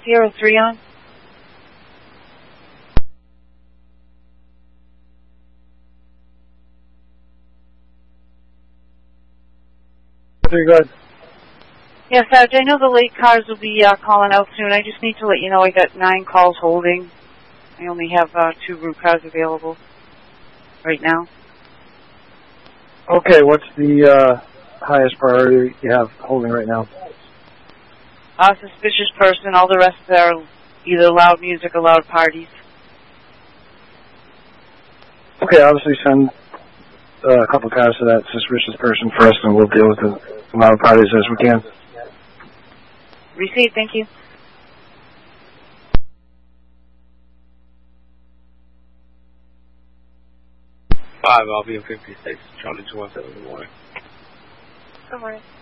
Sierra 3 on. Very good. Yes, Sarge, I know the late cars will be calling out soon. I just need to let you know I got 9 calls holding. I only have 2 route cars available right now. Okay, what's the highest priority you have holding right now? Suspicious person. All the rest are either loud music or loud parties. Okay, obviously send a couple cars to that suspicious person first, and we'll deal with the loud parties as we can. Received, thank you. I'll be in 56, Charlie 217 in the morning. All right.